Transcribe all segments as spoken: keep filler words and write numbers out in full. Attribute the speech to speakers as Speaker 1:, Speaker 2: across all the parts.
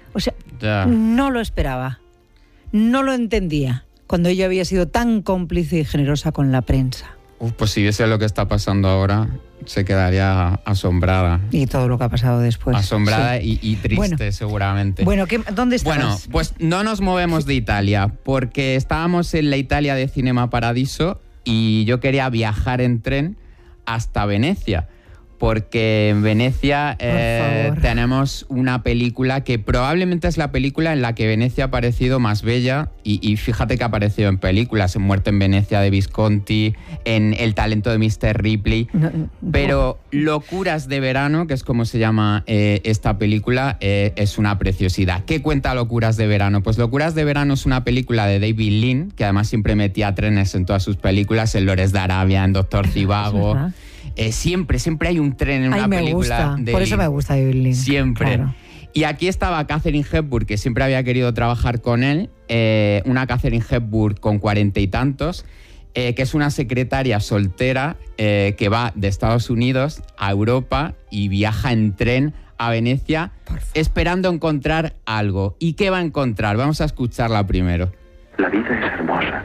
Speaker 1: O sea,
Speaker 2: Ya.
Speaker 1: no lo esperaba, no lo entendía, cuando ella había sido tan cómplice y generosa con la prensa.
Speaker 2: Uf, pues si viese lo que está pasando ahora, se quedaría asombrada.
Speaker 1: Y todo lo que ha pasado después.
Speaker 2: Asombrada
Speaker 1: sí.
Speaker 2: y, y triste,
Speaker 1: bueno,
Speaker 2: seguramente.
Speaker 1: Bueno, ¿qué, ¿dónde estás?
Speaker 2: Bueno, pues no nos movemos de Italia, porque estábamos en la Italia de Cinema Paradiso y yo quería viajar en tren hasta Venecia, porque en Venecia eh, tenemos una película que probablemente es la película en la que Venecia ha parecido más bella, y, y fíjate que ha aparecido en películas, en Muerte en Venecia de Visconti, en El talento de mister Ripley, no, no. Pero Locuras de verano, que es como se llama eh, esta película, eh, es una preciosidad. ¿Qué cuenta Locuras de verano? Pues Locuras de verano es una película de David Lean, que además siempre metía trenes en todas sus películas, en Lores de Arabia, en Doctor Zivago. Eh, siempre, siempre hay un tren en
Speaker 1: Ay,
Speaker 2: una
Speaker 1: me
Speaker 2: película.
Speaker 1: Gusta.
Speaker 2: De
Speaker 1: Por eso me gusta David Lean.
Speaker 2: Siempre.
Speaker 1: Claro.
Speaker 2: Y aquí estaba Katharine Hepburn, que siempre había querido trabajar con él, eh, una Katharine Hepburn con cuarenta y tantos, eh, que es una secretaria soltera eh, que va de Estados Unidos a Europa y viaja en tren a Venecia esperando encontrar algo. ¿Y qué va a encontrar? Vamos a escucharla primero.
Speaker 3: La vida es hermosa.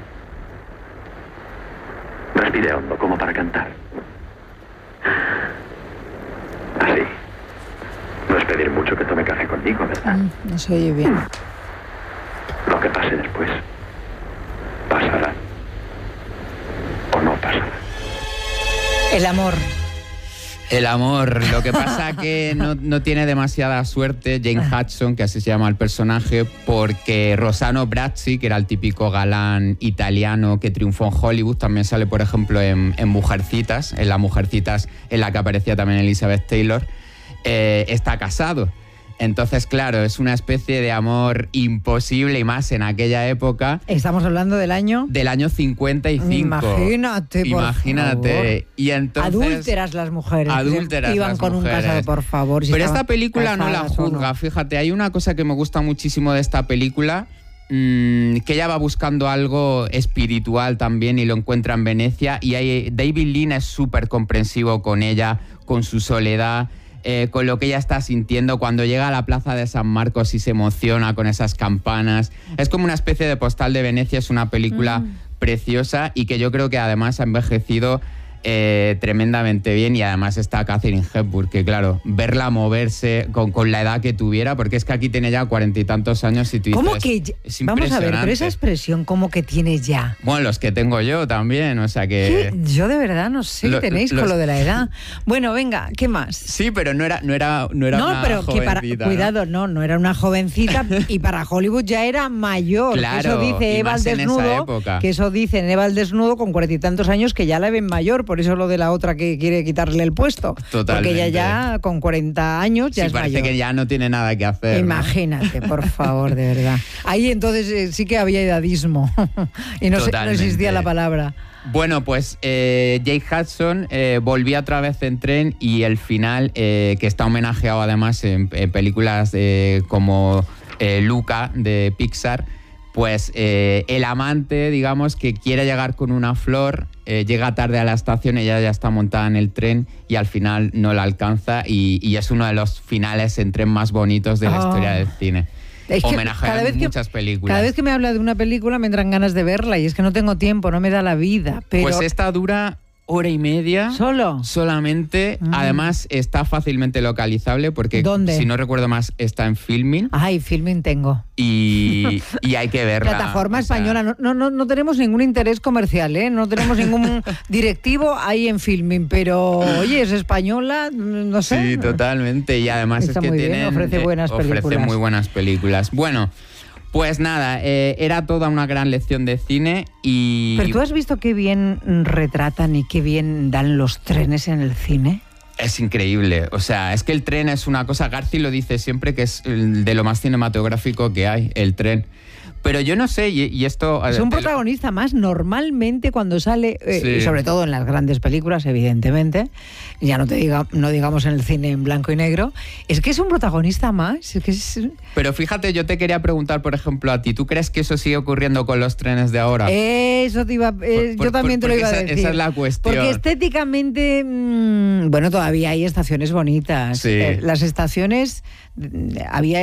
Speaker 3: Respire hondo, como para cantar. Así. No es pedir mucho que tome café conmigo, ¿verdad?
Speaker 1: Mm, no se oye bien.
Speaker 3: Lo que pase después pasará o no pasará.
Speaker 1: El amor.
Speaker 2: El amor. Lo que pasa que no, no tiene demasiada suerte Jane Hudson, que así se llama el personaje, porque Rossano Brazzi, que era el típico galán italiano que triunfó en Hollywood, también sale, por ejemplo, en, en Mujercitas, en la Mujercitas en la que aparecía también Elizabeth Taylor, eh, está casado. Entonces, claro, es una especie de amor imposible, y más en aquella época.
Speaker 1: Estamos hablando del año...
Speaker 2: Del año cincuenta y cinco.
Speaker 1: Imagínate, por
Speaker 2: Imagínate.
Speaker 1: favor.
Speaker 2: Y entonces...
Speaker 1: Adúlteras las mujeres.
Speaker 2: Adúlteras
Speaker 1: Iban
Speaker 2: las
Speaker 1: con
Speaker 2: mujeres.
Speaker 1: un casado, por favor. Si
Speaker 2: Pero esta película no la juzga.
Speaker 1: No.
Speaker 2: Fíjate, hay una cosa que me gusta muchísimo de esta película, mmm, que ella va buscando algo espiritual también y lo encuentra en Venecia. Y hay, David Lean es súper comprensivo con ella, con su soledad, Eh, con lo que ella está sintiendo cuando llega a la plaza de San Marcos y se emociona con esas campanas. Es como una especie de postal de Venecia. Es una película mm. preciosa y que yo creo que además ha envejecido eh, tremendamente bien. Y además está Katharine Hepburn, que claro, verla moverse con, con la edad que tuviera, porque es que aquí tiene ya cuarenta y tantos años y tú dices,
Speaker 1: ¿cómo que ya?
Speaker 2: Es
Speaker 1: Vamos a ver, pero esa expresión, ¿cómo que tiene ya?
Speaker 2: Bueno, los que tengo yo también, o sea que...
Speaker 1: ¿Qué? Yo de verdad no sé
Speaker 2: lo,
Speaker 1: qué tenéis
Speaker 2: los...
Speaker 1: con lo de la edad. Bueno, venga, ¿qué más?
Speaker 2: Sí, pero no era, no era, no era
Speaker 1: no,
Speaker 2: una
Speaker 1: pero
Speaker 2: jovencita.
Speaker 1: Que para, cuidado, no, no era una jovencita y para Hollywood ya era mayor.
Speaker 2: Claro,
Speaker 1: eso dice Eva al desnudo, que eso dice en Eva al desnudo con cuarenta y tantos años que ya la ven mayor, por eso lo de la otra que quiere quitarle el puesto.
Speaker 2: Totalmente.
Speaker 1: Porque ella ya con cuarenta años ya
Speaker 2: sí,
Speaker 1: es
Speaker 2: parece
Speaker 1: mayor.
Speaker 2: que ya no tiene nada que hacer.
Speaker 1: Imagínate, ¿no? Por favor, de verdad. Ahí entonces eh, sí que había edadismo y no, se, no existía la palabra.
Speaker 2: Bueno, pues eh, Jane Hudson eh, volvía otra vez en tren y el final, eh, que está homenajeado además en, en películas eh, como eh, Luca de Pixar, pues eh, el amante, digamos, que quiere llegar con una flor, eh, llega tarde a la estación, ella ya está montada en el tren y al final no la alcanza y, y es uno de los finales en tren más bonitos de la oh. historia del cine.
Speaker 1: Es que
Speaker 2: homenajean en muchas películas.
Speaker 1: Cada vez que me habla de una película me entran ganas de verla y es que no tengo tiempo, no me da la vida. Pero...
Speaker 2: Pues esta dura hora y media.
Speaker 1: ¿Solo?
Speaker 2: Solamente. Mm. Además está fácilmente localizable porque,
Speaker 1: ¿dónde?
Speaker 2: Si no recuerdo más, está en Filmin.
Speaker 1: Ay, Filmin tengo.
Speaker 2: Y, y hay que verla.
Speaker 1: Plataforma
Speaker 2: o sea...
Speaker 1: española. No, no, no, no tenemos ningún interés comercial, ¿eh? No tenemos ningún directivo ahí en Filmin, pero oye, es española, no sé.
Speaker 2: Sí, totalmente. Y además
Speaker 1: está
Speaker 2: es que
Speaker 1: muy
Speaker 2: tienen,
Speaker 1: bien, ofrece buenas
Speaker 2: eh, ofrece
Speaker 1: películas.
Speaker 2: muy buenas películas. Bueno, pues nada, eh, era toda una gran lección de cine y...
Speaker 1: Pero tú has visto qué bien retratan y qué bien dan los trenes en el cine.
Speaker 2: Es increíble, o sea, es que el tren es una cosa, Garci lo dice siempre, que es de lo más cinematográfico que hay, el tren. Pero yo no sé, y, y esto...
Speaker 1: Es un protagonista más normalmente cuando sale, eh, sí. y sobre todo en las grandes películas, evidentemente, ya no te diga, no digamos en el cine en blanco y negro, es que es un protagonista más. Es que es...
Speaker 2: Pero fíjate, yo te quería preguntar, por ejemplo, a ti, ¿tú crees que eso sigue ocurriendo con los trenes de ahora?
Speaker 1: Eso te iba, eh,
Speaker 2: por, por,
Speaker 1: yo también
Speaker 2: por,
Speaker 1: te lo iba
Speaker 2: esa,
Speaker 1: a decir.
Speaker 2: Esa es la cuestión.
Speaker 1: Porque estéticamente, mmm, bueno, todavía hay estaciones bonitas.
Speaker 2: Sí.
Speaker 1: Eh, las estaciones, había